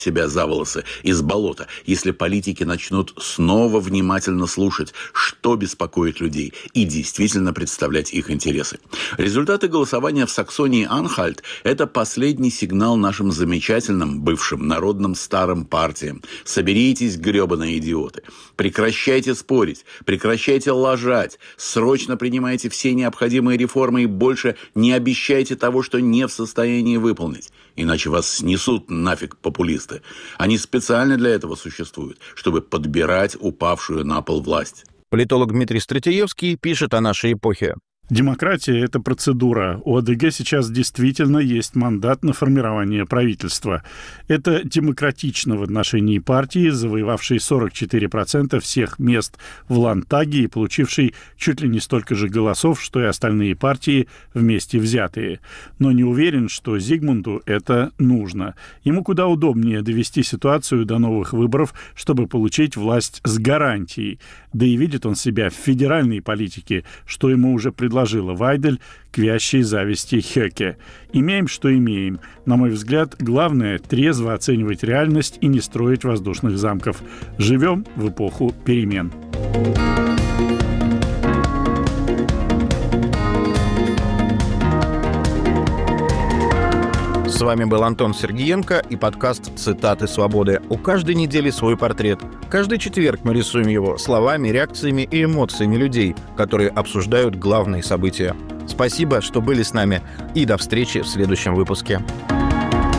себя за волосы из болота, если политики начнут снова внимательно слушать, что беспокоит людей, и действительно представлять их интересы. Результаты голосования в Саксонии-Анхальт – это последний сигнал нашим замечательным бывшим народным старым партиям. Соберитесь, гребаные идиоты. Прекращайте спорить, прекращайте лажать, срочно принимайте все необходимые реформы и больше не обещайте того, что не в состоянии выполнить. Иначе вас снесут нафиг популисты. Они специально для этого существуют, чтобы подбирать упавшую на пол власть. Политолог Дмитрий Стратеевский пишет о нашей эпохе. Демократия – это процедура. У АДГ сейчас действительно есть мандат на формирование правительства. Это демократично в отношении партии, завоевавшей 44% всех мест в Ландтаге и получившей чуть ли не столько же голосов, что и остальные партии вместе взятые. Но не уверен, что Зигмунду это нужно. Ему куда удобнее довести ситуацию до новых выборов, чтобы получить власть с гарантией. Да и видит он себя в федеральной политике, что ему уже предложила Вайдель к вящей зависти Хёке. Имеем, что имеем. На мой взгляд, главное – трезво оценивать реальность и не строить воздушных замков. Живем в эпоху перемен. С вами был Антон Сергиенко и подкаст «Цитаты свободы». У каждой недели свой портрет. Каждый четверг мы рисуем его словами, реакциями и эмоциями людей, которые обсуждают главные события. Спасибо, что были с нами, и до встречи в следующем выпуске.